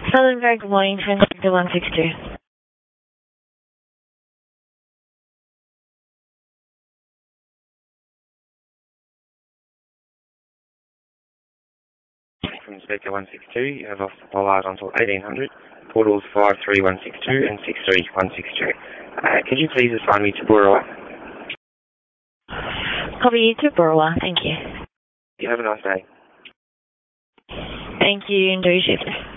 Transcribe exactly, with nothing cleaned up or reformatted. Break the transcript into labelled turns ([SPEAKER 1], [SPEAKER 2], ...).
[SPEAKER 1] Southern Very good morning, Transpector one six two.
[SPEAKER 2] From Inspector one six two, you have off the bollard until eighteen hundred, portals five three one six two and six three one six two. Uh, could you please assign me to Borowa?
[SPEAKER 1] Copy you to Borowa, thank you.
[SPEAKER 2] You have a nice day.
[SPEAKER 1] Thank you, enjoy your shift.